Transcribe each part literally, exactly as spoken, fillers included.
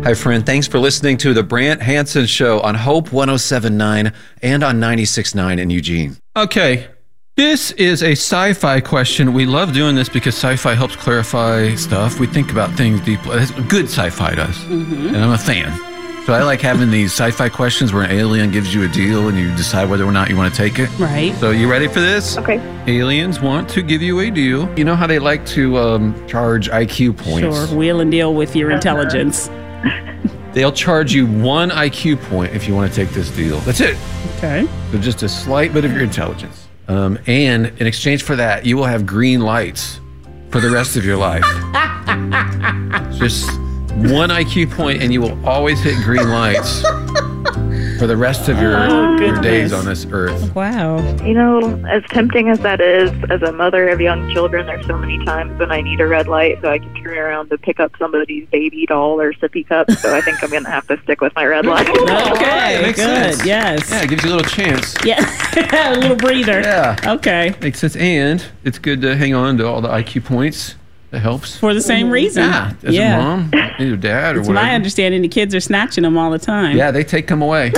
Hi, friend. Thanks for listening to the Brant Hansen Show on Hope one oh seven point nine and on ninety-six point nine in Eugene. Okay. This is a sci-fi question. We love doing this because sci-fi helps clarify stuff. We think about things deeply. Good sci-fi does. Mm-hmm. And I'm a fan. So I like having these sci-fi questions where an alien gives you a deal and you decide whether or not you want to take it. Right. So you ready for this? Okay. Aliens want to give you a deal. You know how they like to um, charge I Q points? Sure. Wheel and deal with your intelligence. They'll charge you one I Q point if you want to take this deal. That's it. Okay. So just a slight bit of your intelligence. Um, and in exchange for that, you will have green lights for the rest of your life. Just one I Q point and you will always hit green lights for the rest of your, Oh, your days goodness. on this earth. Wow. You know, as tempting as that is, as a mother of young children, there's so many times when I need a red light so I can turn around to pick up somebody's baby doll or sippy cup. So I think I'm going to have to stick with my red light. Okay. Makes Good. sense. Yes. Yeah, it gives you a little chance. Yeah. A little breather. Yeah. Okay. Makes sense. And it's good to hang on to all the I Q points. That helps. For the same reason. Yeah. As a mom, either dad or It's whatever. my understanding the kids are snatching them all the time. Yeah, they take them away.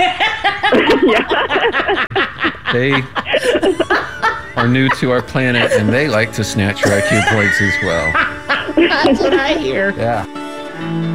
They are new to our planet, and they like to snatch your I Q points as well. That's what I hear. Yeah.